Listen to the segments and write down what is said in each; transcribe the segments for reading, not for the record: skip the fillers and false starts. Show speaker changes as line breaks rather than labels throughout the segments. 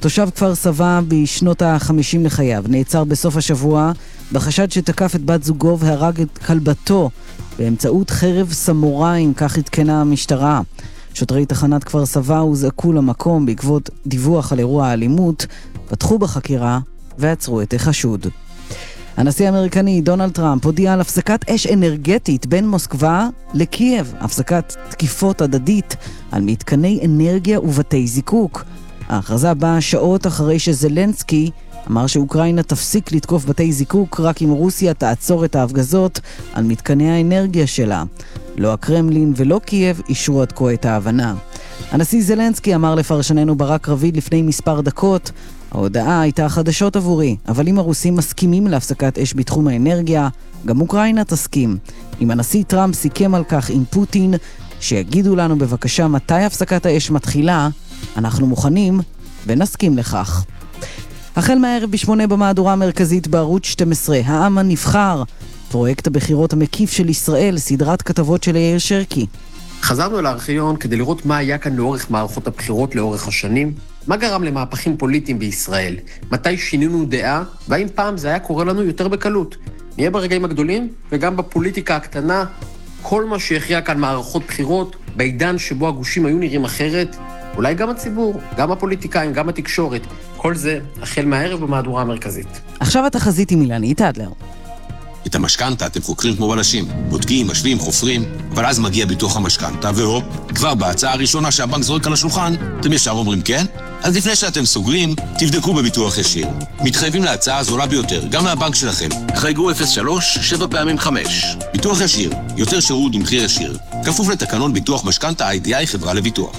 תושב כפר סבא בשנות ה-50 לחייו נעצר בסוף השבוע בחשד שתקף את בת זוגו והרג את כלבתו באמצעות חרב סמוראים, כך התקנה המשטרה. שוטרי תחנת כפר סבא הוזעקו למקום בעקבות דיווח על אירוע האלימות, פתחו בחקירה ועצרו את החשוד. הנשיא האמריקני דונלד טראמפ הודיע על הפסקת אש אנרגטית בין מוסקבה לקייב, הפסקת תקיפות הדדית על מתקני אנרגיה ובתי זיקוק. ההכרזה באה שעות אחרי שזלנסקי אמר שאוקראינה תפסיק לתקוף בתי זיקוק רק אם רוסיה תעצור את ההפגזות על מתקני האנרגיה שלה. לא הקרמלין ולא קייב אישרו עד כה את ההבנה. הנשיא זלנסקי אמר לפרשננו ברק רביד לפני מספר דקות, ההודעה הייתה חדשות עבורי, אבל אם הרוסים מסכימים להפסקת אש בתחום האנרגיה, גם אוקראינה תסכים. אם הנשיא טראמפ סיכם על כך עם פוטין, שיגידו לנו בבקשה מתי הפסקת האש מתחילה, אנחנו מוכנים ונסכים לכך. החל מהערב ב8 במהדורה המרכזית בערוץ 12, העם הנבחר, פרויקט הבחירות המקיף של ישראל, סדרת כתבות של יאיר שרקי.
חזרנו אל הארכיון כדי לראות מה היה כאן לאורך מערכות הבחירות לאורך השנים, מה גרם למהפכים פוליטיים בישראל, מתי שינינו דעה, והאם פעם זה היה קורה לנו יותר בקלות. נהיה ברגעים הגדולים, וגם בפוליטיקה הקטנה, כל מה שהכריע כאן מערכות בחירות, בעידן שבו הגושים היו נראים אחרת, אולי גם הציבור, גם הפוליטיקאים, גם התקשורת, כל זה החל מהערב במהדורה המרכזית.
עכשיו התחזית עם אילנית אדלר.
את המשכנתה אתם חוקרים כמו בלשים, בודקים, משווים, חופרים, אבל אז מגיע ביטוח המשכנתה, והופ, כבר בהצעה הראשונה שהבנק זורק על השולחן, אתם ישר אומרים כן? אז לפני שאתם סוגרים, תבדקו בביטוח ישיר. מתחייבים להצעה הזולה ביותר, גם מהבנק שלכם. חייגו 03 7 פעמים 5. ביטוח ישיר, יותר שירות במחיר ישיר. כפוף לתקנון ביטוח משכנתה IDI חברה לביטוח.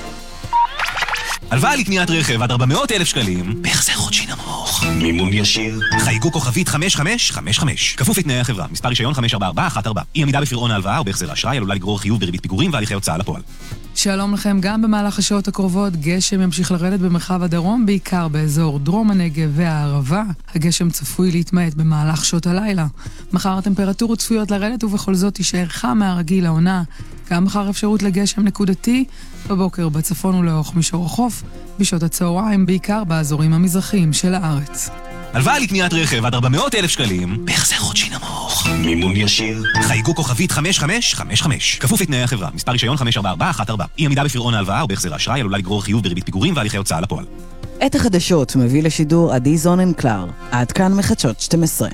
הלוואה לקניית רכב עד 400,000 שקלים, בהחזר חודשי נמוך.
מימון ישיר.
חייגו כוכבית 5555. כפוף לתנאי החברה. מספר רישיון 544114. אי עמידה בפירעון ההלוואה או בהחזר האשראי עלולה לגרור חיוב בריבית פיגורים והליכי הוצאה לפועל.
שלום לכם, גם במהלך השעות הקרובות גשם ימשיך לרדת במרחב הדרום, בעיקר באזור דרום הנגב והערבה. הגשם צפוי להתמעט במהלך שעות הלילה. מחר הטמפרטורות צפויות לרדת ובכל זאת תישאר חם מהרגיל לעונה. גם מחר אפשרות לגשם נקודתי, בבוקר בצפון ולאורך מישור החוף, בשעות הצהריים בעיקר באזורים המזרחיים של הארץ.
הלוואה לקניית רכב עד 400,000 שקלים, בהחזר חודשי נמוך.
מימון ישיר.
חייגו כוכבית 5555. כפוף לתנאי החברה. מספר רישיון 544114. אי עמידה בפירעון ההלוואה או בהחזר האשראי עלולה לגרור חיוב בריבית פיגורים והליכי הוצאה לפועל.
את החדשות מביא לשידור עדי זוננקלר. עד כאן מחדשות 12.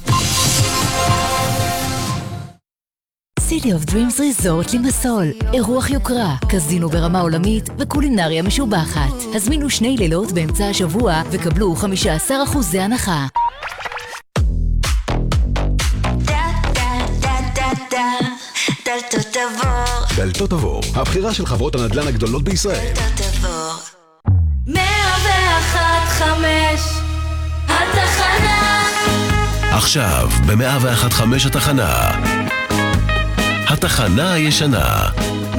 City of Dreams Resort לימסול, אירוח יוקרה, קזינו ברמה עולמית וקולינריה משובחת. הזמינו 2 לילות באמצע השבוע וקבלו 15% הנחה.
דלתות עבור, הבחירה של חברות הנדל"ן הגדולות בישראל.
101.5 התחנה.
עכשיו ב-101.5 התחנה. התחנה הישנה.